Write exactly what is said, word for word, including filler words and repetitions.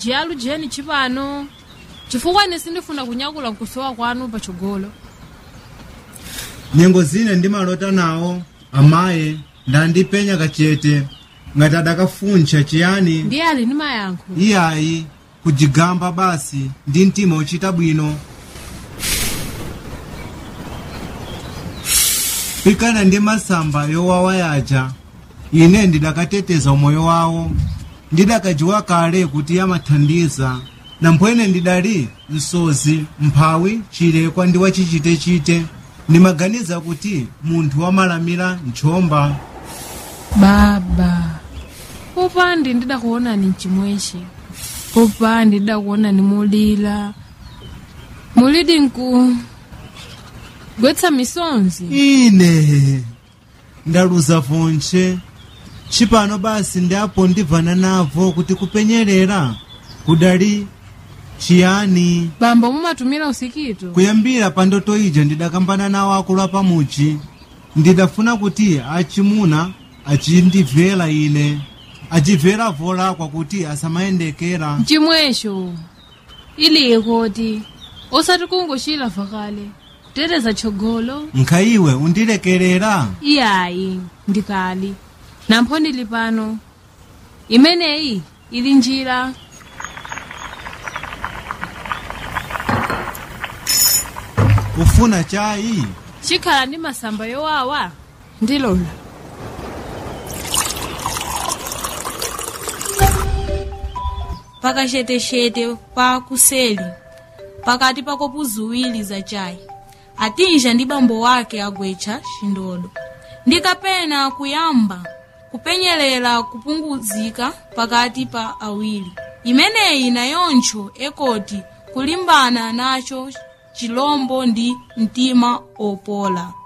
jiyalu jeni chipano chifukwa ine sindifuna kunyakula nkusowa kwanu pachogolo. Nyengo zine ndimalota nawo amaye ndandipenya kachete ngati adakafuncha chiyani ndiye ali ndi mayankho. Iyayi kujigamba basi ndi mtima uchita bwino. Pikana ndi masamba yowawa yaja ine ndidakateteza umoyo wawo ndidakajiwa kale kuti yamathandiza na mpwene ndidali msozi mphawi chilekwa ndi wachichitechite nimaganiza kuti munthu wamalamira nchomba. Baba popandi ndidakuonani mchimweshe, popandi ndidakuonani mulila mulidi nku gwetsa misonzi. Ine ndaluza vonche chipano basi ndiapo ndivana navo kuti kupenyerera kudali chiyani. Bambo mumatumira usikitu Kuyambira pandoto ija ndidakambana nawo akulu pamuchi ndidafuna kuti achimuna achindivera ine achivera vola kwa kuti asamayendekera mchimwesho ili koti osati kungochira vakale teteza chogolo. Nkaiwe undilekerera. Iyayi ndikali nampho ndili pano imeneyi ili njira. Ufuna chai Chikhala ndi masamba yowawa ndilola. Pakasheteshete pa kuseli pakati pa kopu ziwiri za chai atinja ndi bambo wake agwecha shindolo ndikapena kuyamba kupenyerera kupunguzika pakati pa awiri. Imeneyi nayoncho ekoti kulimbana nacho chilombo ndi mtima opola.